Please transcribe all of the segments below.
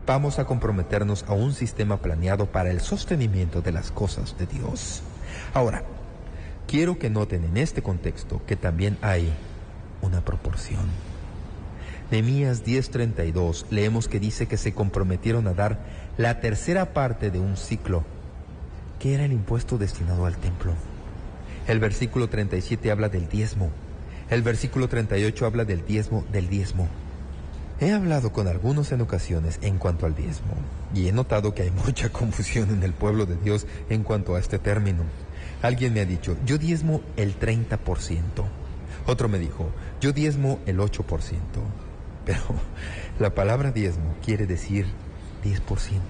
vamos a comprometernos a un sistema planeado para el sostenimiento de las cosas de Dios. Ahora, quiero que noten en este contexto que también hay una proporción. Nehemías 10:32 leemos que dice que se comprometieron a dar la tercera parte de un ciclo, que era el impuesto destinado al templo. El versículo 37 habla del diezmo. El versículo 38 habla del diezmo del diezmo. He hablado con algunos en ocasiones en cuanto al diezmo, y he notado que hay mucha confusión en el pueblo de Dios en cuanto a este término. Alguien me ha dicho, yo diezmo el 30%. Otro me dijo, yo diezmo el 8%. Pero la palabra diezmo quiere decir 10%.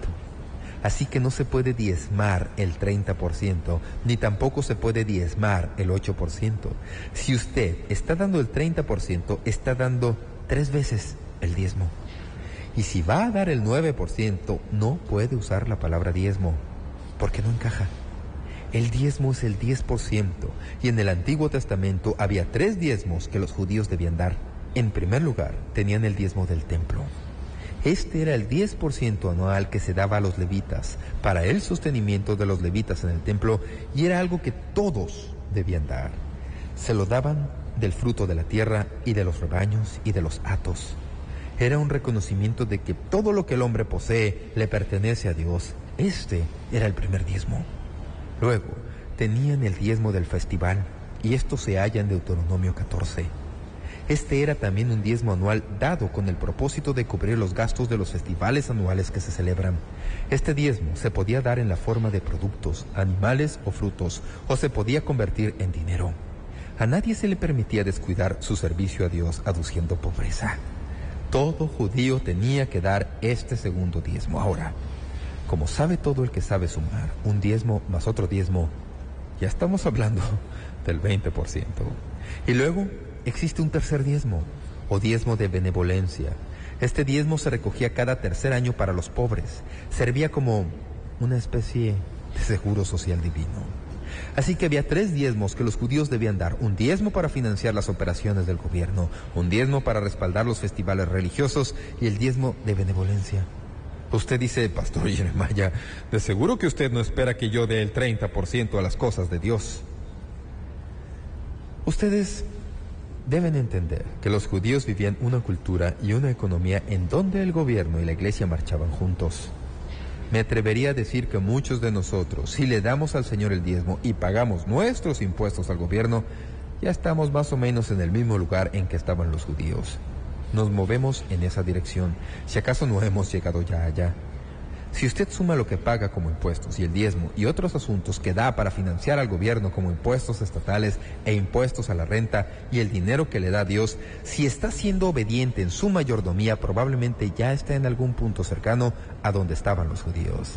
Así que no se puede diezmar el 30%, ni tampoco se puede diezmar el 8%. Si usted está dando el 30%, está dando 3 veces el diezmo. Y si va a dar el 9%, no puede usar la palabra diezmo, porque no encaja. El diezmo es el 10%, y en el Antiguo Testamento había 3 diezmos que los judíos debían dar. En primer lugar, tenían el diezmo del templo. Este era el 10% anual que se daba a los levitas para el sostenimiento de los levitas en el templo, y era algo que todos debían dar. Se lo daban del fruto de la tierra y de los rebaños y de los hatos. Era un reconocimiento de que todo lo que el hombre posee le pertenece a Dios. Este era el primer diezmo. Luego, tenían el diezmo del festival, y esto se halla en Deuteronomio 14. Este era también un diezmo anual dado con el propósito de cubrir los gastos de los festivales anuales que se celebran. Este diezmo se podía dar en la forma de productos, animales o frutos, o se podía convertir en dinero. A nadie se le permitía descuidar su servicio a Dios aduciendo pobreza. Todo judío tenía que dar este segundo diezmo. Ahora, como sabe todo el que sabe sumar, un diezmo más otro diezmo, ya estamos hablando del 20%. Y luego existe un tercer diezmo, o diezmo de benevolencia. Este diezmo se recogía cada tercer año para los pobres. Servía como una especie de seguro social divino. Así que había 3 diezmos que los judíos debían dar: un diezmo para financiar las operaciones del gobierno, un diezmo para respaldar los festivales religiosos y el diezmo de benevolencia. Usted dice, Pastor Jeremiah, de seguro que usted no espera que yo dé el 30% a las cosas de Dios. Ustedes deben entender que los judíos vivían una cultura y una economía en donde el gobierno y la iglesia marchaban juntos. Me atrevería a decir que muchos de nosotros, si le damos al Señor el diezmo y pagamos nuestros impuestos al gobierno, ya estamos más o menos en el mismo lugar en que estaban los judíos. Nos movemos en esa dirección, si acaso no hemos llegado ya allá. Si usted suma lo que paga como impuestos y el diezmo y otros asuntos que da para financiar al gobierno como impuestos estatales e impuestos a la renta y el dinero que le da Dios, si está siendo obediente en su mayordomía, probablemente ya está en algún punto cercano a donde estaban los judíos.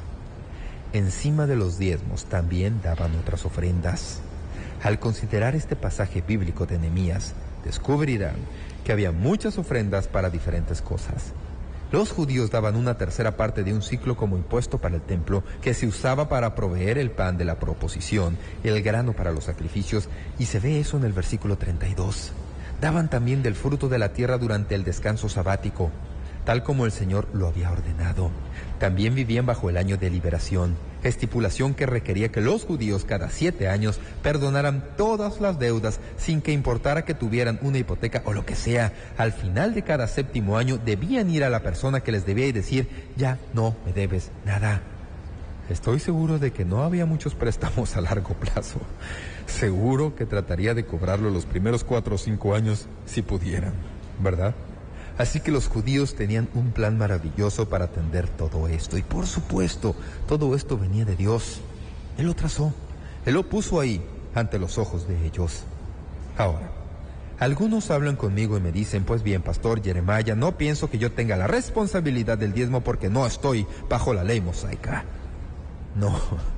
Encima de los diezmos también daban otras ofrendas. Al considerar este pasaje bíblico de Nehemías, descubrirán que había muchas ofrendas para diferentes cosas. Los judíos daban una tercera parte de un ciclo como impuesto para el templo, que se usaba para proveer el pan de la proposición, el grano para los sacrificios, y se ve eso en el versículo 32. Daban también del fruto de la tierra durante el descanso sabático, tal como el Señor lo había ordenado. También vivían bajo el año de liberación, estipulación que requería que los judíos cada 7 años perdonaran todas las deudas sin que importara que tuvieran una hipoteca o lo que sea. Al final de cada 7º año debían ir a la persona que les debía y decir, ya no me debes nada. Estoy seguro de que no había muchos préstamos a largo plazo. Seguro que trataría de cobrarlo los primeros 4 o 5 años si pudieran, ¿verdad? Así que los judíos tenían un plan maravilloso para atender todo esto. Y por supuesto, todo esto venía de Dios. Él lo trazó. Él lo puso ahí, ante los ojos de ellos. Ahora, algunos hablan conmigo y me dicen, pues bien, Pastor Jeremiah, no pienso que yo tenga la responsabilidad del diezmo porque no estoy bajo la ley mosaica. No.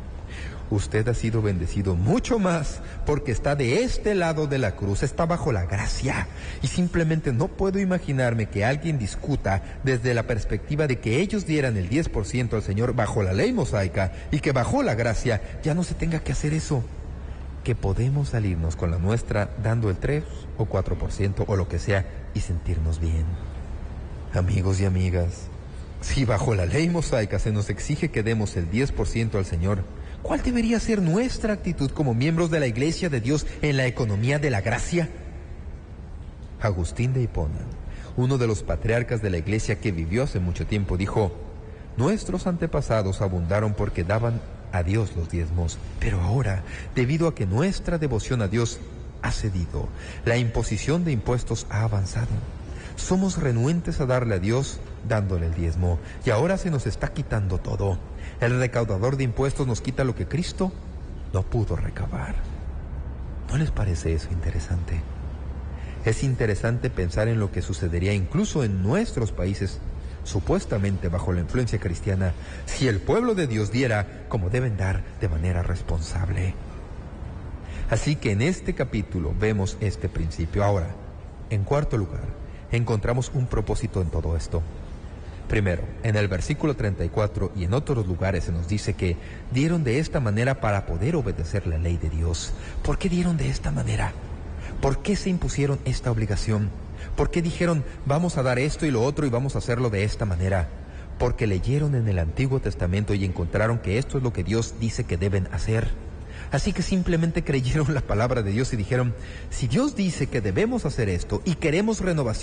Usted ha sido bendecido mucho más porque está de este lado de la cruz, está bajo la gracia. Y simplemente no puedo imaginarme que alguien discuta desde la perspectiva de que ellos dieran el 10% al Señor bajo la ley mosaica y que bajo la gracia ya no se tenga que hacer eso. Que podemos salirnos con la nuestra dando el 3 o 4% o lo que sea y sentirnos bien. Amigos y amigas, Si bajo la ley mosaica se nos exige que demos el 10% al Señor, ¿cuál debería ser nuestra actitud como miembros de la Iglesia de Dios en la economía de la gracia? Agustín de Hipona, uno de los patriarcas de la Iglesia que vivió hace mucho tiempo, dijo: nuestros antepasados abundaron porque daban a Dios los diezmos, pero ahora, debido a que nuestra devoción a Dios ha cedido, la imposición de impuestos ha avanzado. Somos renuentes a darle a Dios dándole el diezmo, y ahora se nos está quitando todo. El recaudador de impuestos nos quita lo que Cristo no pudo recabar. ¿No les parece eso interesante? Es interesante pensar en lo que sucedería incluso en nuestros países, supuestamente bajo la influencia cristiana, si el pueblo de Dios diera como deben dar de manera responsable. Así que en este capítulo vemos este principio. Ahora, en cuarto lugar, encontramos un propósito en todo esto. Primero, en el versículo 34 y en otros lugares se nos dice que dieron de esta manera para poder obedecer la ley de Dios. ¿Por qué dieron de esta manera? ¿Por qué se impusieron esta obligación? ¿Por qué dijeron vamos a dar esto y lo otro y vamos a hacerlo de esta manera? Porque leyeron en el Antiguo Testamento y encontraron que esto es lo que Dios dice que deben hacer. Así que simplemente creyeron la palabra de Dios y dijeron: si Dios dice que debemos hacer esto y queremos renovación